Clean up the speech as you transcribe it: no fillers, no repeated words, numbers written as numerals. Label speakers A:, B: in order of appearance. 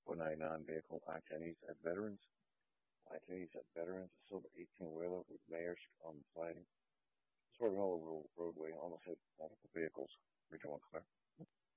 A: 499 vehicle, I-10 at Veterans. I-10 at Veterans, a silver 18-wheeler with mayors on the siding. Swerving all over the roadway, almost hit multiple vehicles. Region 1 clear.